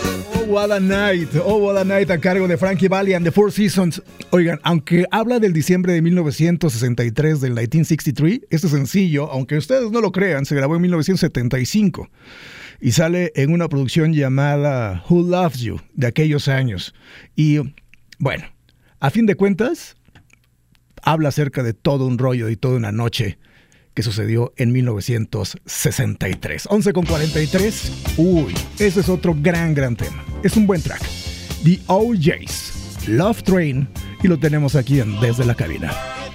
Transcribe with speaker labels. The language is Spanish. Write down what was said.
Speaker 1: Oh, What a Night a cargo de Frankie Valli and the Four Seasons. Oigan, aunque habla del diciembre de 1963, del 1963, este sencillo, aunque ustedes no lo crean, se grabó en 1975 y sale en una producción llamada Who Loves You, de aquellos años. Y bueno, a fin de cuentas, habla acerca de todo un rollo y toda una noche que sucedió en 1963. 11:43. Uy, ese es otro gran tema. Es un buen track. The OJs, Love Train, y lo tenemos aquí en Desde la Cabina.